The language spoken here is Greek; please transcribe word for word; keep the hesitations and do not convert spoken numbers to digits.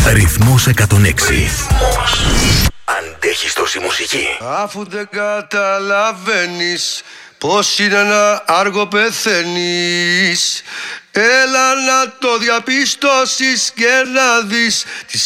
Ρυθμός εκατόν έξι. Αντέχεις τόση μουσική? Αφού δεν καταλαβαίνεις πως είναι ένα άργο πεθαίνεις, έλα να το διαπιστώσεις και να δεις τι